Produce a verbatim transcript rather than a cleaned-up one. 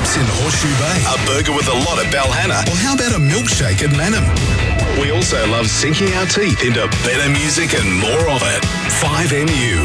chips in Horseshoe Bay? A burger with a lot at Balhanna? Or how about a milkshake at Lanham? We also love sinking our teeth into better music and more of it. five M U.